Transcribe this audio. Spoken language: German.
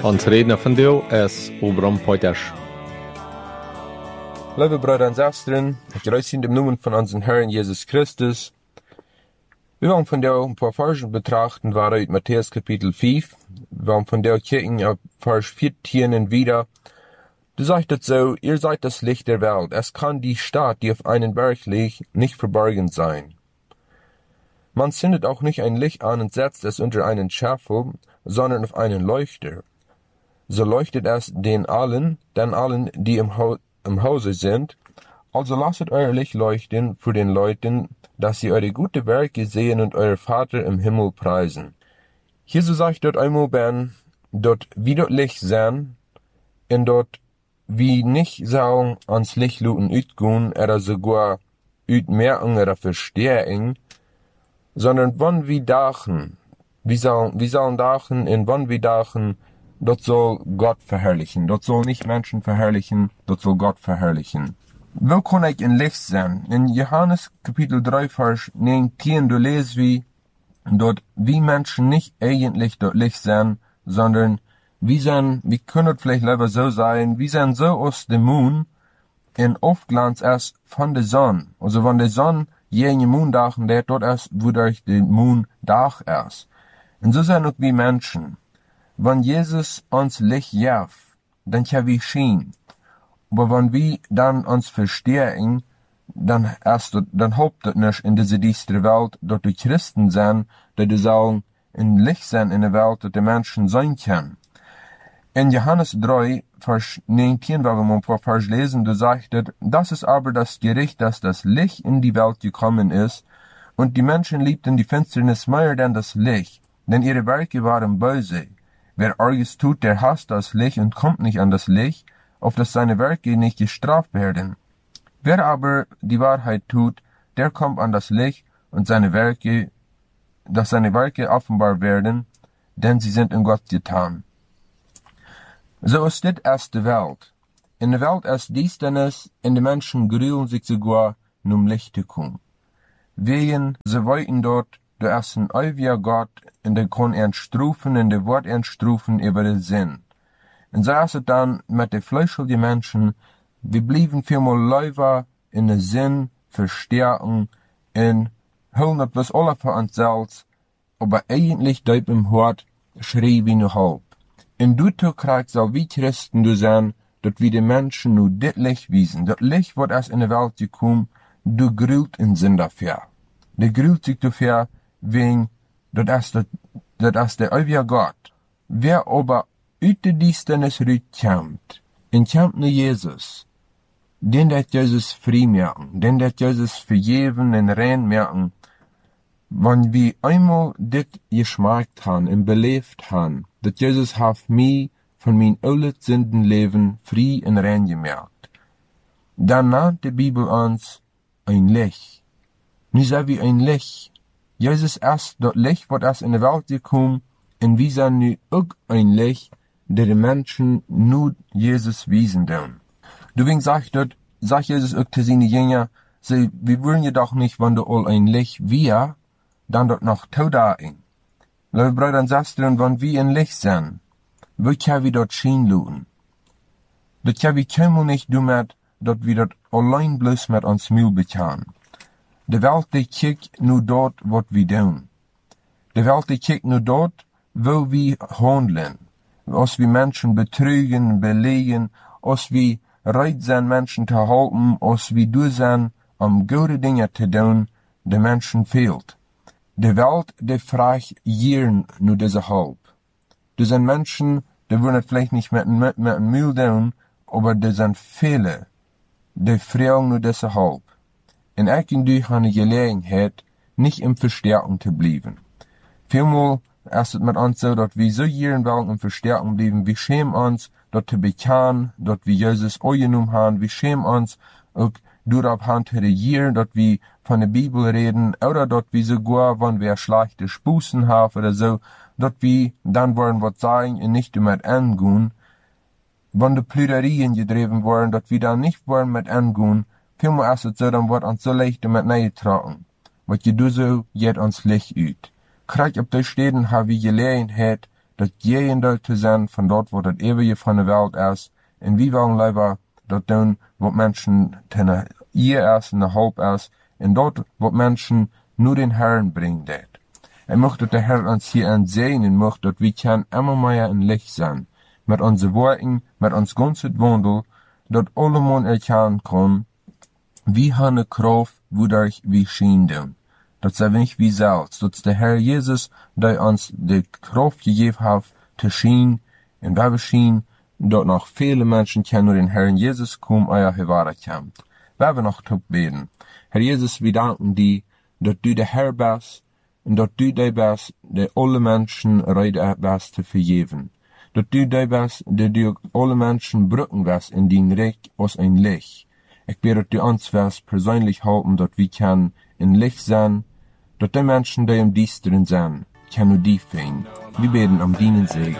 Ons redner vandaag is Obram Poiters. Liebe Brüder und Schwestern, ich grüße in dem Namen von unserem Herrn Jesus Christus. Wir wollen von der ein paar Verse betrachten, war aus Matthäus Kapitel 5. Wir wollen von der kicken auf Vers 14 wieder. Du sagst es so, ihr seid das Licht der Welt. Es kann die Stadt, die auf einen Berg liegt, nicht verborgen sein. Man zündet auch nicht ein Licht an und setzt es unter einen Scheffel, sondern auf einen Leuchter. So leuchtet es den allen, die im Hause sind. Also lasset euer Licht leuchten für den Leuten, dass sie eure gute Werke sehen und euer Vater im Himmel preisen. Hier so sagt dort einmal ben, dort wie dort Licht sehen, und dort wie nicht sagen ans Licht luten uitgehen, sogar uit merken oder verstehen, sondern wann wir dachen, wir sollen dachen, und wann wir dachen, dort soll Gott verherrlichen. Dort soll nicht Menschen verherrlichen, dort soll Gott verherrlichen. Wo kann ich in Licht sein? In Johannes Kapitel 3, Vers 19, du lest wie, dort wie Menschen nicht eigentlich dort Licht sein, sondern wir können vielleicht lieber so sein, wir sind so aus dem Mond, in Aufglanz erst von der Sonne. Also wenn der Sonne jene Monddachen, der dort erst, wodurch der Monddach erst. Und so sind auch wir Menschen. Wenn Jesus uns Licht jaft, dann können wir schien. Aber wenn wir dann uns verstehen, dann hofft das nicht in diese düstere Welt, dass die Christen sind, die sollen in Licht sein in der Welt, dass die Menschen sein können. In Johannes 3, Vers 19, weil wir mal ein paar Vers lesen, du sagst, das ist aber das Gericht, dass das Licht in die Welt gekommen ist, und die Menschen liebten die Finsternis mehr denn das Licht, denn ihre Werke waren böse. Wer Arges tut, der hasst das Licht und kommt nicht an das Licht, auf dass seine Werke nicht gestraft werden. Wer aber die Wahrheit tut, der kommt an das Licht und dass seine Werke offenbar werden, denn sie sind in Gott getan. So ist dit erste Welt. In der Welt ist Düsternis, und die Menschen grühlen sich sogar, um Licht zu kommen. Wegen, sie wollten dort, du erst ein ewiger Gott, und der kann strufen, und der Wort strufen über den Sinn. Und so ist es dann mit den fleischlichen Menschen, wir blieben vielmal Läufer in den Sinn verstärken, und holen etwas alle für uns selbst, aber eigentlich deut im Hort schrie wie nur halb. In du kriegst soll wie Christen du sein, dat wir den Menschen nur dit Licht wiesen. Dat Licht wird erst in der Welt gekommen, du grüht in Sinn dafür. Der grüht sich dafür, wegen, dat ist der ewige Gott. Wer aber uit de Düsternis rütkommt, und kommt nur Jesus, den dat Jesus frei merken, den dat Jesus vergeben und rein merken, wenn wir einmal dit geschmeckt haben und belebt haben, dat Jesus hat mich von mein allen Sündenleben frei und rein gemerkt. Dann nannt die Bibel uns ein Licht. Nu sind wir ein Licht. Jesus ist das Licht, was erst in die Welt gekommen, und wir sind nu auch ein Licht, der die Menschen nur Jesus wiesen tun. Deswegen sagt Jesus auch zu seinen Jüngern, wir wollen jedoch nicht, wenn du all ein Licht wir, dann dort noch taudain. Liebe Brüder und Schwestern, wenn wir ein Licht sind, wo können wir dort schien luten? Das können wir keinmal nicht damit, dass wir dort allein bloß mit uns Müll bekommen. Die Welt, die kijkt nur dort, was wir tun. Die Welt, die kijkt nur dort, wo wir handeln. Als wir Menschen betrügen, belegen, als wir bereit sind, Menschen zu halten, als wir durch sind, gute Dinge zu tun, die Menschen fehlt. Die Welt, die fragt jeden nur diese halb. Das sind Menschen, die wollen vielleicht nicht mit dem Müll tun, aber das sind viele, die fragen nur diese halb. Und ich und du haben die Gelegenheit, nicht im Verstärken zu bleiben. Vielmal ist es mit uns so, dass wir so jeden wollen im Verstärken bleiben. Wir schämen uns, dort zu bekennen, dort wir Jesus angenommen haben. Wir schämen uns auch darauf haben zu regieren, dass wir von der Bibel reden, oder dass wir sogar, wenn wir schlechte Spusen haben oder so, dass wir dann wollen was sagen und nicht damit angehen. Wenn die Plüderien gedreven worden, dass wir dann nicht wollen mit angehen, vielmehr ist es so, dann wird uns so leicht damit neigetragen. Was je du so, geht uns Licht ut. Krijg op de steden haben wir Gelegenheit, dat Gegendeel te zijn van dat wat het eeuwige van de wereld is, en wie willen liever dat doen wat mensen ten eer is en de hulp is, en dat wat mensen nu den Herrn brengt deed. En mocht dat de Herr ons hier aan zijn, en mocht dat we kan immer meer in licht zijn, met onze woorden, met ons ganze wandel, dat allemaal erkennen kan, wie hanne kraft, wodurch we schien doen. Dat zijn nicht wie selbst, dat de Herr Jesus, die ons de kraft gegeven heeft, te schien, en we schien, dat nog vele mensen kennen den Herrn Jesus komen, euer Gewahre kommt. We hebben nog te beten. Herr Jesus, we danken die, dat du de Herr bist, en dat du die bist, die alle mensen reden bist te vergeven. Dat du die bist, die du alle mensen brücken bist in dien Reich als ein Licht. Ik bid dat du ons wirst persoonlijk helpen, dat we kan in Licht zijn, dat die mensen die im Düsteren zijn, können die finden. Wir beten um dienen Segen.